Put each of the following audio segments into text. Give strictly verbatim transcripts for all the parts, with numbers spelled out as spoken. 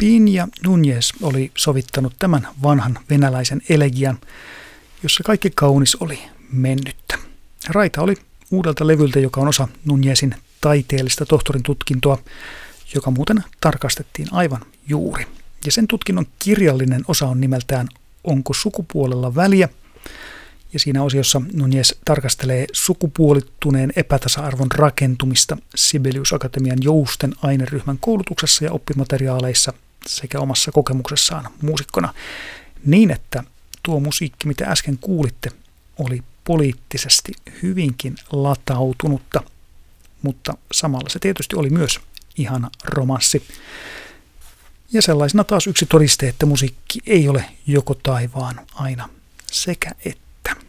Piña Núñez oli sovittanut tämän vanhan venäläisen elegian, jossa kaikki kaunis oli mennyttä. Raita oli uudelta levyltä, joka on osa Núñezin taiteellista tohtorin tutkintoa, joka muuten tarkastettiin aivan juuri. Ja sen tutkinnon kirjallinen osa on nimeltään Onko sukupuolella väliä? Ja siinä osiossa Núñez tarkastelee sukupuolittuneen epätasa-arvon rakentumista Sibelius Akatemian jousten aineryhmän koulutuksessa ja oppimateriaaleissa sekä omassa kokemuksessaan muusikkona. Niin, että tuo musiikki, mitä äsken kuulitte, oli poliittisesti hyvinkin latautunutta, mutta samalla se tietysti oli myös ihana romanssi. Ja sellaisena taas yksi todiste, että musiikki ei ole joko tai vaan aina sekä että.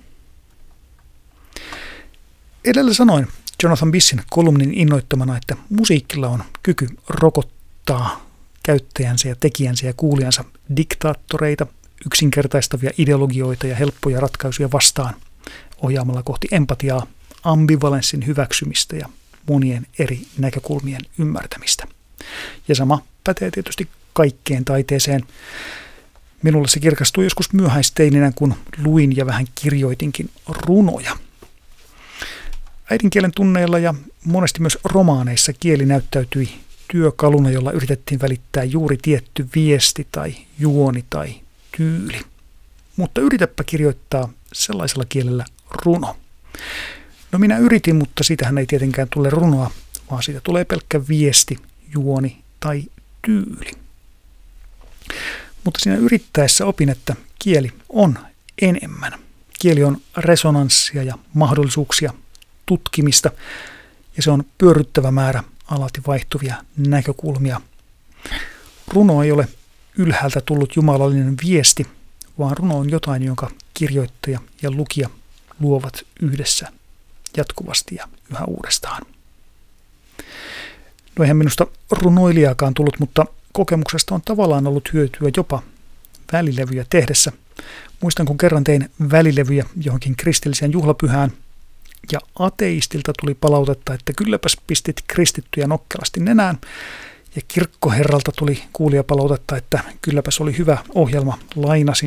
Edellä sanoin Jonathan Bissin kolumnin innoittamana, että musiikilla on kyky rokottaa käyttäjänsä ja tekijänsä ja kuulijansa diktaattoreita, yksinkertaistavia ideologioita ja helppoja ratkaisuja vastaan, ohjaamalla kohti empatiaa, ambivalenssin hyväksymistä ja monien eri näkökulmien ymmärtämistä. Ja sama pätee tietysti kaikkeen taiteeseen. Minulle se kirkastui joskus myöhäisteininä, kun luin ja vähän kirjoitinkin runoja. Äidinkielen tunneilla ja monesti myös romaaneissa kieli näyttäytyi työkaluna, jolla yritettiin välittää juuri tietty viesti tai juoni tai tyyli. Mutta yritäpä kirjoittaa sellaisella kielellä runo. No minä yritin, mutta siitähän ei tietenkään tule runoa, vaan siitä tulee pelkkä viesti, juoni tai tyyli. Mutta siinä yrittäessä opin, että kieli on enemmän. Kieli on resonanssia ja mahdollisuuksia, tutkimista, ja se on pyörryttävä määrä alati vaihtuvia näkökulmia. Runo ei ole ylhäältä tullut jumalallinen viesti, vaan runo on jotain, jonka kirjoittaja ja lukija luovat yhdessä jatkuvasti ja yhä uudestaan. No eihän minusta runoilijakaan tullut, mutta kokemuksesta on tavallaan ollut hyötyä jopa välilevyjä tehdessä. Muistan, kun kerran tein välilevyjä johonkin kristilliseen juhlapyhään, ja ateistilta tuli palautetta, että kylläpäs pistit kristittyjä nokkelasti nenään, ja kirkkoherralta tuli kuulijapalautetta, että kylläpäs oli hyvä ohjelma, lainasin